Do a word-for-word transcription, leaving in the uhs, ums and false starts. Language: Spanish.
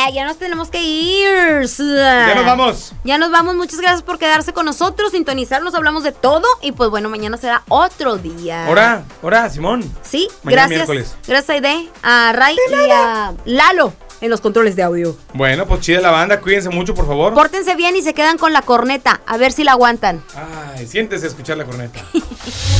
ya nos tenemos que ir. Ya nos vamos. Ya nos vamos. Muchas gracias por quedarse con nosotros, sintonizarnos, hablamos de todo. Y pues bueno, mañana será otro día. Hora, hora, Simón. Sí, Mañana gracias. miércoles. Gracias a Aide, a Ray y a Lalo en los controles de audio. Bueno, pues chida la banda, cuídense mucho, por favor. Pórtense bien y se quedan con la corneta, a ver si la aguantan. Ay, siéntese a escuchar la corneta.